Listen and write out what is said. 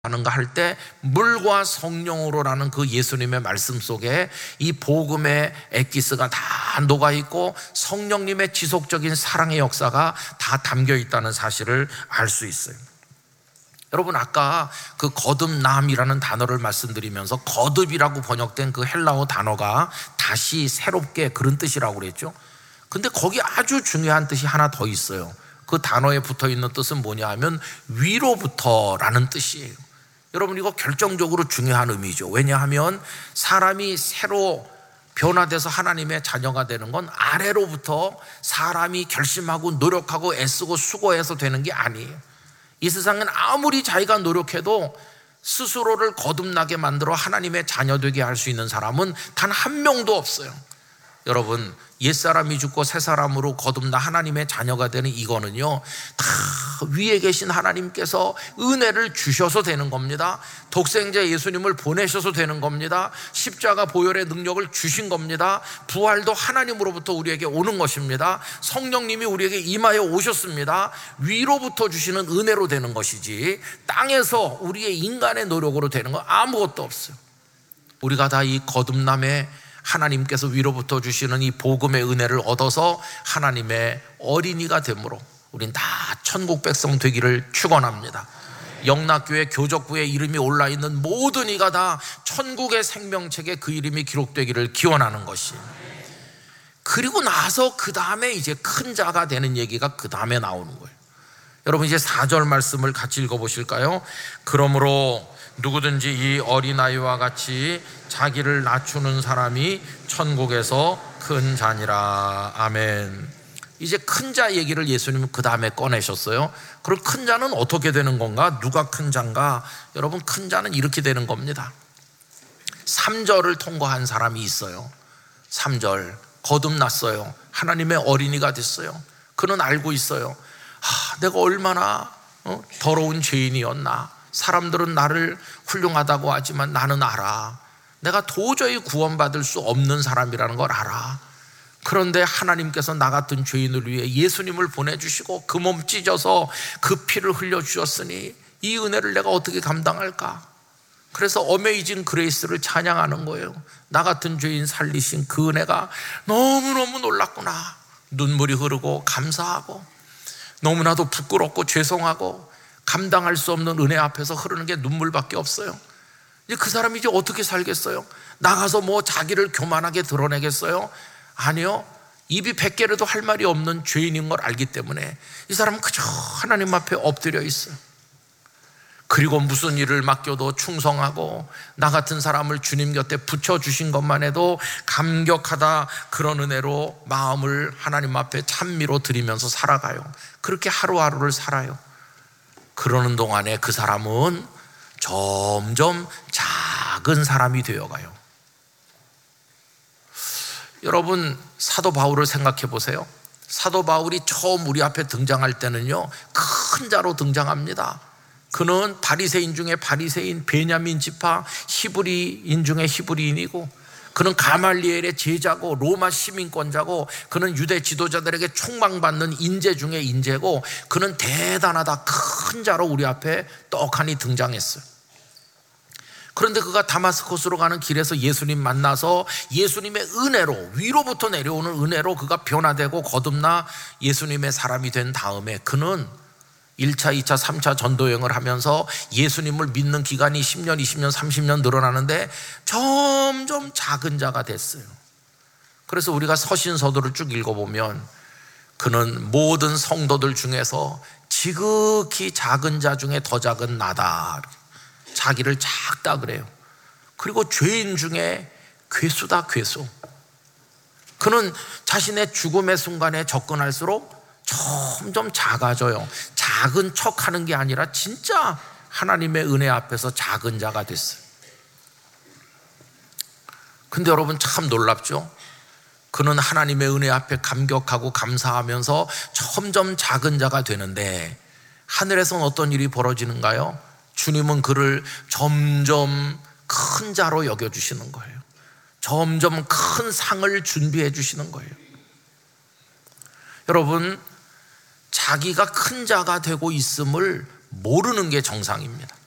하는가 할 때 물과 성령으로라는 그 예수님의 말씀 속에 이 복음의 엑기스가 다 녹아있고 성령님의 지속적인 사랑의 역사가 다 담겨 있다는 사실을 알 수 있어요. 여러분, 아까 그 거듭남이라는 단어를 말씀드리면서 거듭이라고 번역된 그 헬라어 단어가 다시 새롭게 그런 뜻이라고 그랬죠. 근데 거기 아주 중요한 뜻이 하나 더 있어요. 그 단어에 붙어있는 뜻은 뭐냐 하면 위로부터라는 뜻이에요. 여러분, 이거 결정적으로 중요한 의미죠. 왜냐하면 사람이 새로 변화돼서 하나님의 자녀가 되는 건 아래로부터 사람이 결심하고 노력하고 애쓰고 수고해서 되는 게 아니에요. 이 세상은 아무리 자기가 노력해도 스스로를 거듭나게 만들어 하나님의 자녀 되게 할 수 있는 사람은 단 한 명도 없어요. 여러분, 옛사람이 죽고 새사람으로 거듭나 하나님의 자녀가 되는 이거는요, 다 위에 계신 하나님께서 은혜를 주셔서 되는 겁니다. 독생자 예수님을 보내셔서 되는 겁니다. 십자가 보혈의 능력을 주신 겁니다. 부활도 하나님으로부터 우리에게 오는 것입니다. 성령님이 우리에게 임하여 오셨습니다. 위로부터 주시는 은혜로 되는 것이지 땅에서 우리의 인간의 노력으로 되는 건 아무것도 없어요. 우리가 다 이 거듭남의 하나님께서 위로부터 주시는 이 복음의 은혜를 얻어서 하나님의 어린이가 되므로 우린 다 천국 백성 되기를 축원합니다. 영락교회 교적부에 이름이 올라있는 모든 이가 다 천국의 생명책에 그 이름이 기록되기를 기원하는 것이. 그리고 나서 그 다음에 이제 큰 자가 되는 얘기가 그 다음에 나오는 거예요. 여러분, 이제 4절 말씀을 같이 읽어보실까요? 그러므로 누구든지 이 어린아이와 같이 자기를 낮추는 사람이 천국에서 큰 자니라. 아멘. 이제 큰 자 얘기를 예수님은 그 다음에 꺼내셨어요. 그럼 큰 자는 어떻게 되는 건가? 누가 큰 자인가? 여러분, 큰 자는 이렇게 되는 겁니다. 3절을 통과한 사람이 있어요. 3절 거듭났어요. 하나님의 어린이가 됐어요. 그는 알고 있어요. 내가 얼마나 더러운 죄인이었나. 사람들은 나를 훌륭하다고 하지만 나는 알아. 내가 도저히 구원받을 수 없는 사람이라는 걸 알아. 그런데 하나님께서 나 같은 죄인을 위해 예수님을 보내주시고 그 몸 찢어서 그 피를 흘려주셨으니 이 은혜를 내가 어떻게 감당할까? 그래서 어메이징 그레이스를 찬양하는 거예요. 나 같은 죄인 살리신 그 은혜가 너무너무 놀랐구나. 눈물이 흐르고 감사하고 너무나도 부끄럽고 죄송하고 감당할 수 없는 은혜 앞에서 흐르는 게 눈물밖에 없어요. 이제 그 사람이 이제 어떻게 살겠어요? 나가서 뭐 자기를 교만하게 드러내겠어요? 아니요. 입이 100개라도 할 말이 없는 죄인인 걸 알기 때문에 이 사람은 그저 하나님 앞에 엎드려 있어요. 그리고 무슨 일을 맡겨도 충성하고 나 같은 사람을 주님 곁에 붙여주신 것만 해도 감격하다. 그런 은혜로 마음을 하나님 앞에 찬미로 드리면서 살아가요. 그렇게 하루하루를 살아요. 그러는 동안에 그 사람은 점점 작은 사람이 되어가요. 여러분, 사도 바울을 생각해 보세요. 사도 바울이 처음 우리 앞에 등장할 때는요, 큰 자로 등장합니다. 그는 바리새인 중에 바리새인, 베냐민 지파, 히브리인 중에 히브리인이고, 그는 가말리엘의 제자고 로마 시민권자고, 그는 유대 지도자들에게 총망받는 인재 중에 인재고, 그는 대단하다, 큰 자로 우리 앞에 떡하니 등장했어요. 그런데 그가 다마스커스로 가는 길에서 예수님 만나서 예수님의 은혜로, 위로부터 내려오는 은혜로 그가 변화되고 거듭나 예수님의 사람이 된 다음에 그는 1차, 2차, 3차 전도여행을 하면서 예수님을 믿는 기간이 10년, 20년, 30년 늘어나는데 점점 작은 자가 됐어요. 그래서 우리가 서신서도를 쭉 읽어보면 그는 모든 성도들 중에서 지극히 작은 자 중에 더 작은 나다. 자기를 작다 그래요. 그리고 죄인 중에 괴수다, 괴수. 그는 자신의 죽음의 순간에 접근할수록 점점 작아져요. 작은 척 하는 게 아니라 진짜 하나님의 은혜 앞에서 작은 자가 됐어요. 근데 여러분, 참 놀랍죠? 그는 하나님의 은혜 앞에 감격하고 감사하면서 점점 작은 자가 되는데 하늘에서는 어떤 일이 벌어지는가요? 주님은 그를 점점 큰 자로 여겨주시는 거예요. 점점 큰 상을 준비해 주시는 거예요. 여러분, 자기가 큰 자가 되고 있음을 모르는 게 정상입니다.